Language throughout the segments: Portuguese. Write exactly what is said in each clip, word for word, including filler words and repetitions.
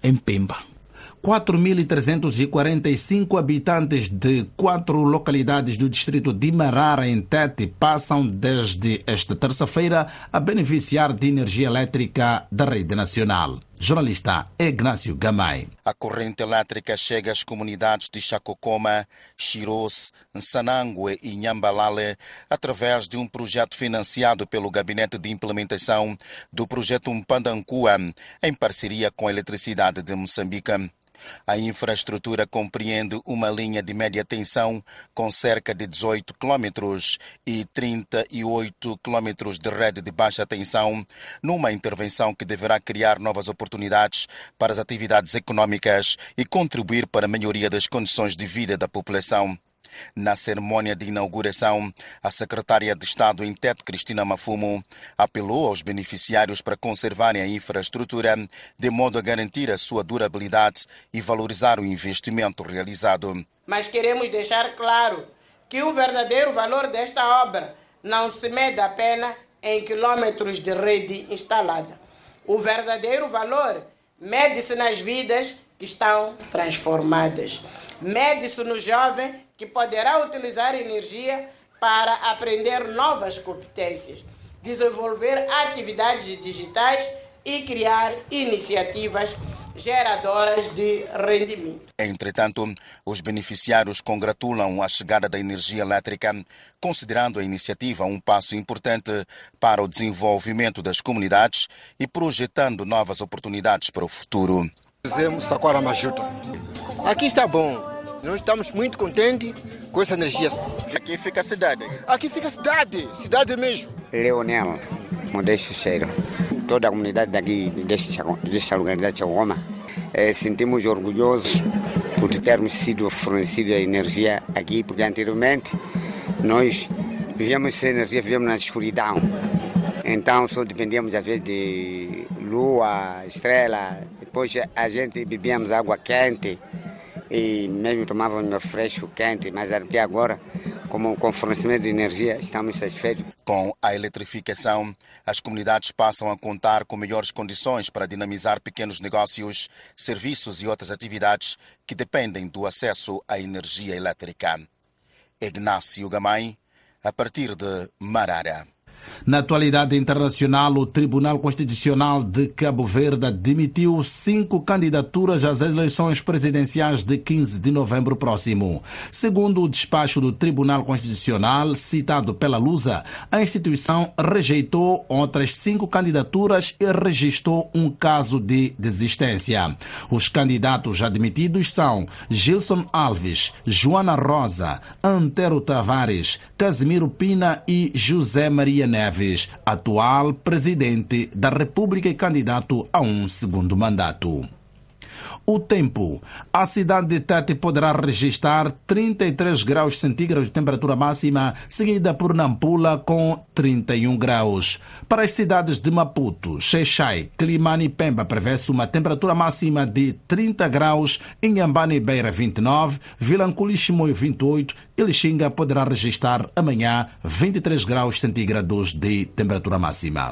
em Pemba. quatro mil trezentos e quarenta e cinco habitantes de quatro localidades do distrito de Marara, em Tete, passam desde esta terça-feira a beneficiar de energia elétrica da rede nacional. Jornalista Ignácio Gamay. A corrente elétrica chega às comunidades de Chacocoma, Xiros, Nsanangue e Nhambalale através de um projeto financiado pelo Gabinete de Implementação do Projeto Mpandancua, em parceria com a Eletricidade de Moçambique. A infraestrutura compreende uma linha de média tensão com cerca de dezoito quilômetros e trinta e oito quilômetros de rede de baixa tensão, numa intervenção que deverá criar novas oportunidades para as atividades econômicas e contribuir para a melhoria das condições de vida da população. Na cerimônia de inauguração, a secretária de Estado em Tete, Cristina Mafumo, apelou aos beneficiários para conservarem a infraestrutura de modo a garantir a sua durabilidade e valorizar o investimento realizado. Mas queremos deixar claro que o verdadeiro valor desta obra não se mede apenas em quilômetros de rede instalada. O verdadeiro valor mede-se nas vidas que estão transformadas. Mede-se no jovem que poderá utilizar energia para aprender novas competências, desenvolver atividades digitais e criar iniciativas geradoras de rendimento. Entretanto, os beneficiários congratulam a chegada da energia elétrica, considerando a iniciativa um passo importante para o desenvolvimento das comunidades e projetando novas oportunidades para o futuro. Dizemos Saquara Majuta. Aqui está bom. Nós estamos muito contentes com essa energia. Aqui fica a cidade. Aqui fica a cidade, cidade mesmo. Leonel, Modesto Cheiro. Toda a comunidade daqui, desta, desta localidade de Chacocoma, eh, sentimos orgulhosos por termos sido fornecido a energia aqui, porque anteriormente nós vivíamos sem energia, vivíamos na escuridão. Então só dependíamos às vezes de lua, estrela, depois a gente bebíamos água quente e mesmo tomávamos um refresco quente, mas até agora, como com fornecimento de energia, estamos satisfeitos. Com a eletrificação, as comunidades passam a contar com melhores condições para dinamizar pequenos negócios, serviços e outras atividades que dependem do acesso à energia elétrica. Ignácio Gamay, a partir de Marara. Na atualidade internacional, o Tribunal Constitucional de Cabo Verde admitiu cinco candidaturas às eleições presidenciais de quinze de novembro próximo. Segundo o despacho do Tribunal Constitucional, citado pela Lusa, a instituição rejeitou outras cinco candidaturas e registrou um caso de desistência. Os candidatos admitidos são Gilson Alves, Joana Rosa, Antero Tavares, Casimiro Pina e José Maria Neves. Neves, atual presidente da República e candidato a um segundo mandato. O tempo. A cidade de Tete poderá registrar trinta e três graus centígrados de temperatura máxima, seguida por Nampula com trinta e um graus. Para as cidades de Maputo, Xai-Xai, Climane e Pemba prevê-se uma temperatura máxima de trinta graus, Inhambane e Beira vinte e nove, Vilanculo e Chimoio vinte e oito e Lixinga poderá registrar amanhã vinte e três graus centígrados de temperatura máxima.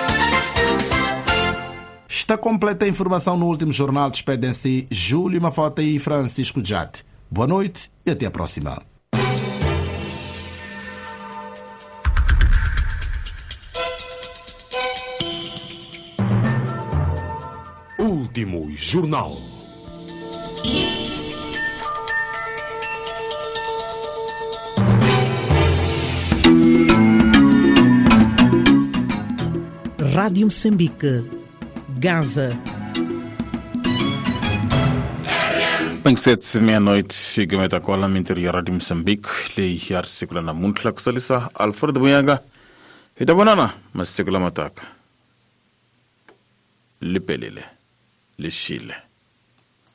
Está completa a informação no último jornal. Despedem-se Júlio Mafota e Francisco Jate. Boa noite e até a próxima. Último jornal. Rádio Moçambique, Gaza. Bem, sete meia-noite, chegamos a cola interior Rádio Moçambique, lei hiar sikula na muntla kusalisa Alfredo Bunyaga, ita banana, mas sikula mataka. Lipelele, lishile.